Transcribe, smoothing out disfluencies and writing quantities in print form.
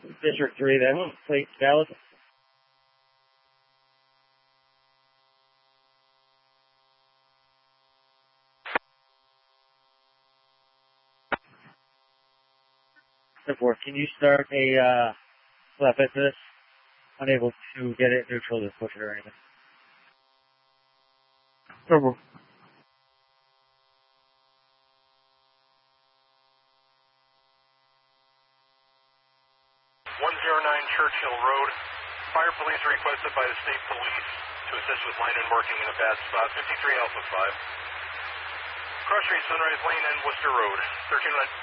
District 3 then. Plate valid. Therefore, can you start a flap into this? Unable to get it neutral to push it or anything. Therefore. 109 Churchill Road. Fire police are requested by the state police to assist with line and marking in a bad spot. 53 Alpha 5. Cross Street, Sunrise Lane, and Worcester Road. 13